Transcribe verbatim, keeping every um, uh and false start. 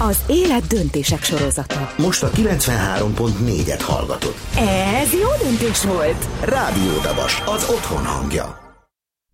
az élet döntések sorozata. Most a kilencvenhárom pont négyet hallgatod. Ez jó döntés volt! Rádió Dabas, az otthon hangja.